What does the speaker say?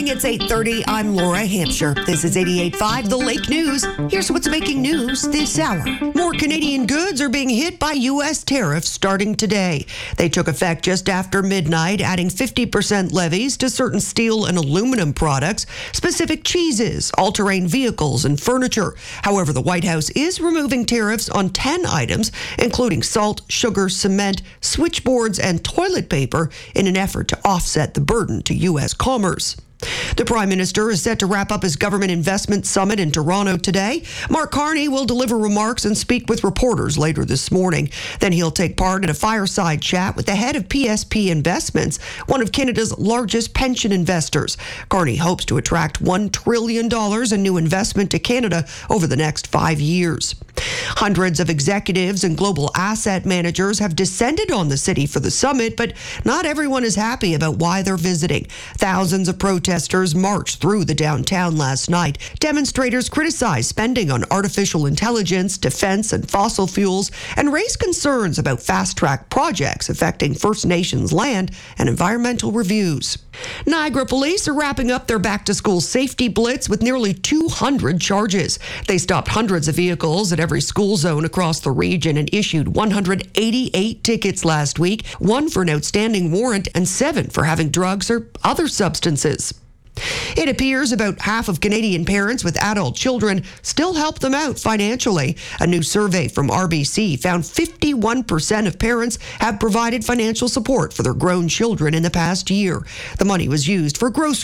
morning, it's 8:30. I'm Laura Hampshire. This is 88.5 The Lake News. Here's what's making news this hour. More Canadian goods are being hit by U.S. tariffs starting today. They took effect just after midnight, adding 50% levies to certain steel and aluminum products, specific cheeses, all-terrain vehicles, and furniture. However, the White House is removing tariffs on 10 items, including salt, sugar, cement, switchboards, and toilet paper, in an effort to offset the burden to U.S. commerce. The Prime Minister is set to wrap up his government investment summit in Toronto today. Mark Carney will deliver remarks and speak with reporters later this morning. Then he'll take part in a fireside chat with the head of PSP Investments, one of Canada's largest pension investors. Carney hopes to attract $1 trillion in new investment to Canada over the next 5 years. Hundreds of executives and global asset managers have descended on the city for the summit, but not everyone is happy about why they're visiting. Thousands of protesters marched through the downtown last night. Demonstrators criticized spending on artificial intelligence, defense, and fossil fuels, and raised concerns about fast-track projects affecting First Nations land and environmental reviews. Niagara police are wrapping up their back-to-school safety blitz with nearly 200 charges. They stopped hundreds of vehicles at every school zone across the region and issued 188 tickets last week, 1 for an outstanding warrant and 7 for having drugs or other substances. It appears about half of Canadian parents with adult children still help them out financially. A new survey from RBC found 51% of parents have provided financial support for their grown children in the past year. The money was used for grocery